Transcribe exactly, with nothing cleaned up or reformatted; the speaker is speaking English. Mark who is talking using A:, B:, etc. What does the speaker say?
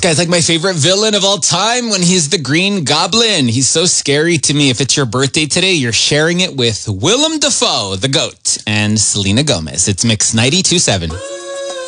A: guy's like my favorite villain of all time when he's the Green Goblin. He's so scary to me. If it's your birthday today, you're sharing it with Willem Dafoe, the GOAT, and Selena Gomez. It's Mix ninety-two point seven.